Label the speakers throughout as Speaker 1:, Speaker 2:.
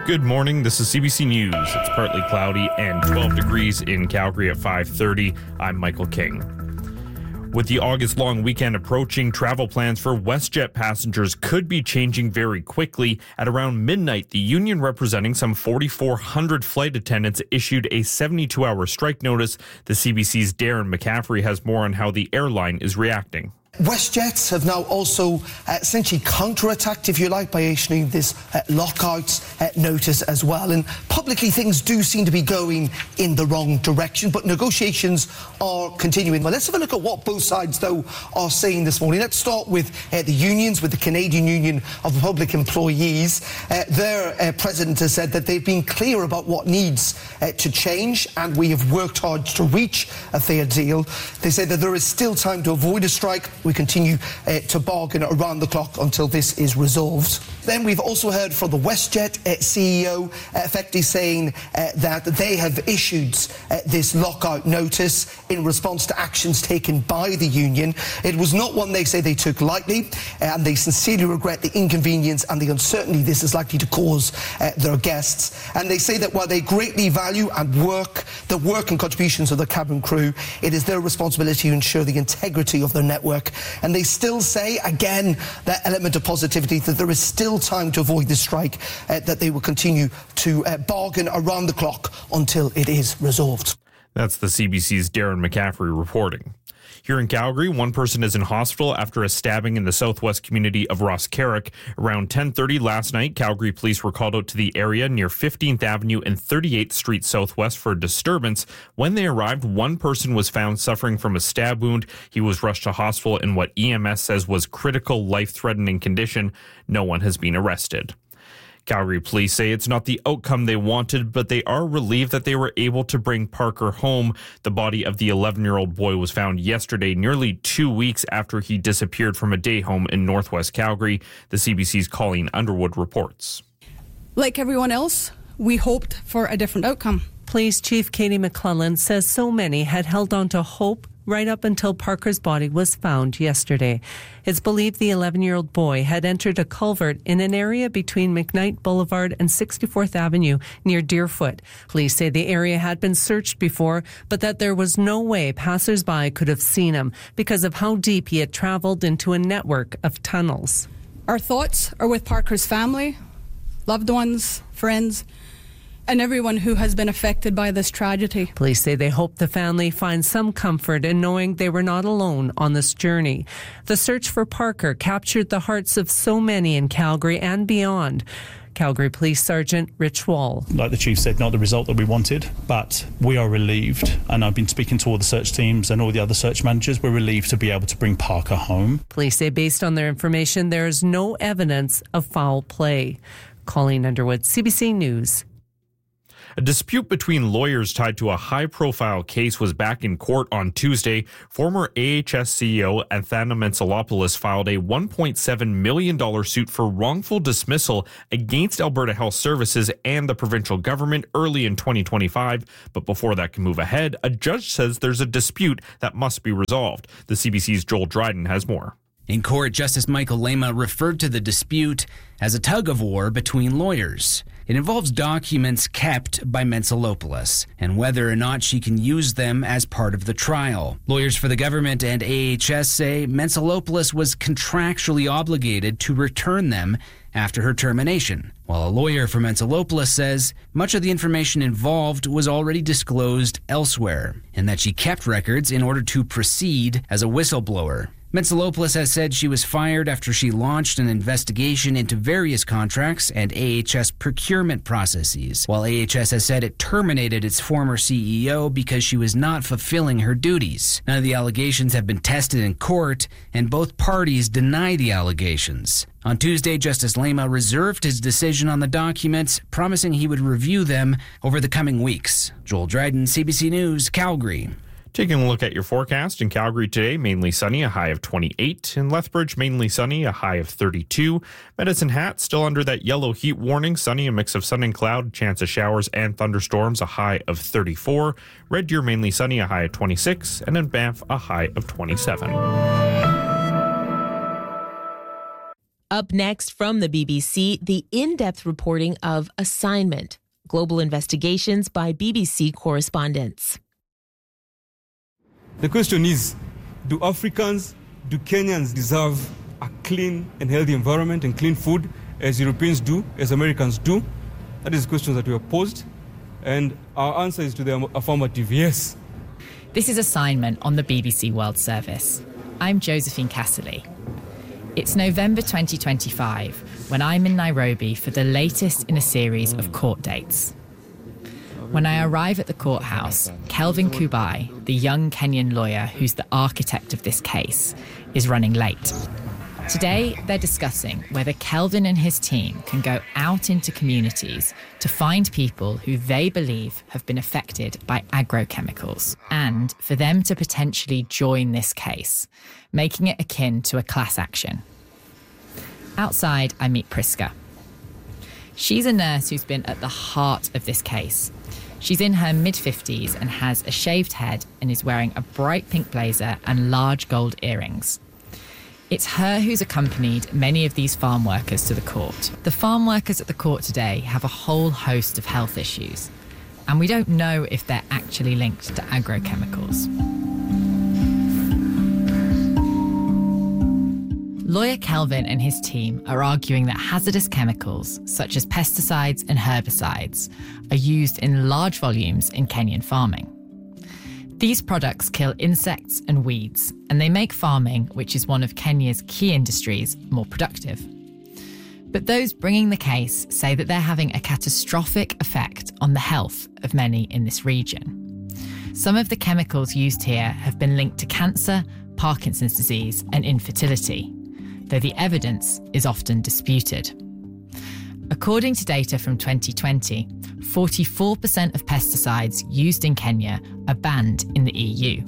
Speaker 1: Good morning. This is CBC News. It's partly cloudy and 12 degrees in Calgary at 5:30. I'm Michael King. With the August-long weekend approaching, travel plans for WestJet passengers could be changing very quickly. At around midnight, the union representing some 4,400 flight attendants issued a 72-hour strike notice. The CBC's Darren McCaffrey has more on how the airline is reacting.
Speaker 2: WestJet have now also essentially counter-attacked, if you like, by issuing this lockout notice as well. And publicly, things do seem to be going in the wrong direction, but negotiations are continuing. Well, let's have a look at what both sides, though, are saying this morning. Let's start with the unions, with the Canadian Union of Public Employees. Their president has said that they've been clear about what needs to change, and we have worked hard to reach a fair deal. They say that there is still time to avoid a strike. We continue to bargain around the clock until this is resolved. Then we've also heard from the WestJet CEO effectively saying that they have issued this lockout notice in response to actions taken by the union. It was not one they say they took lightly, and they sincerely regret the inconvenience and the uncertainty this is likely to cause their guests. And they say that while they greatly value the work and contributions of the cabin crew, it is their responsibility to ensure the integrity of their network. And they still say, again, that element of positivity, that there is still time to avoid this strike, that they will continue to bargain around the clock until it is resolved.
Speaker 1: That's the CBC's Darren McCaffrey reporting. Here in Calgary, one person is in hospital after a stabbing in the southwest community of Ross Carrick. Around 10:30 last night, Calgary police were called out to the area near 15th Avenue and 38th Street Southwest for a disturbance. When they arrived, one person was found suffering from a stab wound. He was rushed to hospital in what EMS says was critical, life-threatening condition. No one has been arrested. Calgary police say it's not the outcome they wanted, but they are relieved that they were able to bring Parker home. The body of the 11-year-old boy was found yesterday, nearly 2 weeks after he disappeared from a day home in northwest Calgary. The CBC's Colleen Underwood reports.
Speaker 3: Like everyone else, we hoped for a different outcome.
Speaker 4: Police Chief Katie McClellan says so many had held on to hope right up until Parker's body was found yesterday. It's believed the 11-year-old boy had entered a culvert in an area between McKnight Boulevard and 64th Avenue near Deerfoot. Police say the area had been searched before, but that there was no way passers-by could have seen him because of how deep he had traveled into a network of tunnels.
Speaker 3: Our thoughts are with Parker's family, loved ones, friends, and everyone who has been affected by this tragedy.
Speaker 4: Police say they hope the family finds some comfort in knowing they were not alone on this journey. The search for Parker captured the hearts of so many in Calgary and beyond. Calgary Police Sergeant Rich Wall.
Speaker 5: Like the Chief said, not the result that we wanted, but we are relieved. And I've been speaking to all the search teams and all the other search managers. We're relieved to be able to bring Parker home.
Speaker 4: Police say based on their information, there is no evidence of foul play. Colleen Underwood, CBC News.
Speaker 1: A dispute between lawyers tied to a high-profile case was back in court on Tuesday. Former AHS CEO Athana Mentzelopoulos filed a $1.7 million suit for wrongful dismissal against Alberta Health Services and the provincial government early in 2025. But before that can move ahead, a judge says there's a dispute that must be resolved. The CBC's Joel Dryden has more.
Speaker 6: In court, Justice Michael Lema referred to the dispute as a tug-of-war between lawyers. It involves documents kept by Mentzelopoulos and whether or not she can use them as part of the trial. Lawyers for the government and AHS say Mentzelopoulos was contractually obligated to return them after her termination, while a lawyer for Mentzelopoulos says much of the information involved was already disclosed elsewhere and that she kept records in order to proceed as a whistleblower. Mentzelopoulos has said she was fired after she launched an investigation into various contracts and AHS procurement processes, while AHS has said it terminated its former CEO because she was not fulfilling her duties. None of the allegations have been tested in court, and both parties deny the allegations. On Tuesday, Justice Lema reserved his decision on the documents, promising he would review them over the coming weeks. Joel Dryden, CBC News, Calgary.
Speaker 1: Taking a look at your forecast, in Calgary today, mainly sunny, a high of 28. In Lethbridge, mainly sunny, a high of 32. Medicine Hat, still under that yellow heat warning, sunny, a mix of sun and cloud, chance of showers and thunderstorms, a high of 34. Red Deer, mainly sunny, a high of 26. And in Banff, a high of 27.
Speaker 7: Up next from the BBC, the in-depth reporting of Assignment, global investigations by BBC correspondents.
Speaker 8: The question is, do Africans, do Kenyans deserve a clean and healthy environment and clean food as Europeans do, as Americans do? That is the question that we have posed. And our answer is to the affirmative, yes.
Speaker 9: This is Assignment on the BBC World Service. I'm Josephine Casserly. It's November 2025 when I'm in Nairobi for the latest in a series of court dates. When I arrive at the courthouse, Kelvin Kubai, the young Kenyan lawyer who's the architect of this case, is running late. Today, they're discussing whether Kelvin and his team can go out into communities to find people who they believe have been affected by agrochemicals, and for them to potentially join this case, making it akin to a class action. Outside, I meet Priska. She's a nurse who's been at the heart of this case. She's in her mid-50s and has a shaved head and is wearing a bright pink blazer and large gold earrings. It's her who's accompanied many of these farm workers to the court. The farm workers at the court today have a whole host of health issues, and we don't know if they're actually linked to agrochemicals. Lawyer Kelvin and his team are arguing that hazardous chemicals, such as pesticides and herbicides, are used in large volumes in Kenyan farming. These products kill insects and weeds, and they make farming, which is one of Kenya's key industries, more productive. But those bringing the case say that they're having a catastrophic effect on the health of many in this region. Some of the chemicals used here have been linked to cancer, Parkinson's disease, and infertility, though the evidence is often disputed. According to data from 2020, 44% of pesticides used in Kenya are banned in the EU.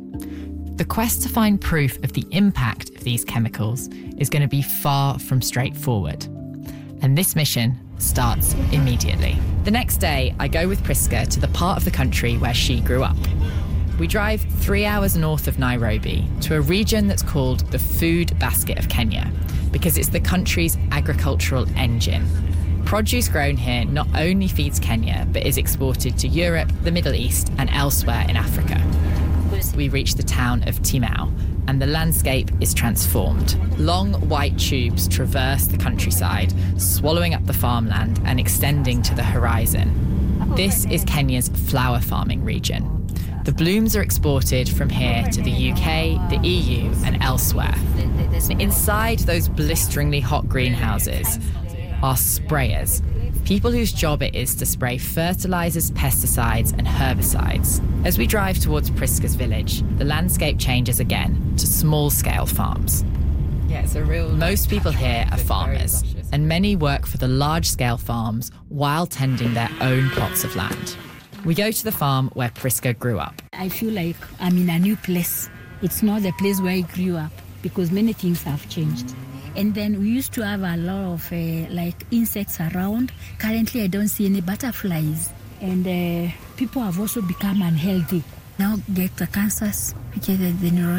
Speaker 9: The quest to find proof of the impact of these chemicals is going to be far from straightforward. And this mission starts immediately. The next day, I go with Priska to the part of the country where she grew up. We drive 3 hours north of Nairobi to a region that's called the Food Basket of Kenya, because it's the country's agricultural engine. Produce grown here not only feeds Kenya, but is exported to Europe, the Middle East, and elsewhere in Africa. We reach the town of Timau, and the landscape is transformed. Long white tubes traverse the countryside, swallowing up the farmland and extending to the horizon. This is Kenya's flower farming region. The blooms are exported from here to the UK, the EU, and elsewhere. Inside those blisteringly hot greenhouses are sprayers, people whose job it is to spray fertilizers, pesticides, and herbicides. As we drive towards Priska's village, the landscape changes again to small-scale farms. Yeah, it's a real... Most people here are farmers, and many work for the large-scale farms while tending their own plots of land. We go to the farm where Priska grew up.
Speaker 10: I feel like I'm in a new place. It's not the place where I grew up, because many things have changed. And then we used to have a lot of insects around. Currently, I don't see any butterflies. And people have also become unhealthy. Now get the cancers, which is the